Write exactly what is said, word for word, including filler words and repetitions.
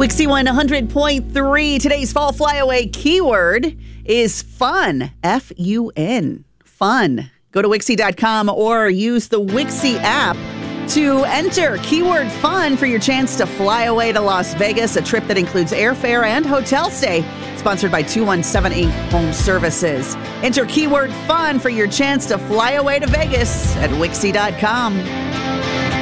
Wixie one hundred point three. Today's fall flyaway keyword is fun. F U N. Fun. Go to Wixie dot com or use the Wixie app to enter keyword fun for your chance to fly away to Las Vegas, a trip that includes airfare and hotel stay. Sponsored by two one seven Incorporated. Home Services. Enter keyword fun for your chance to fly away to Vegas at Wixie dot com.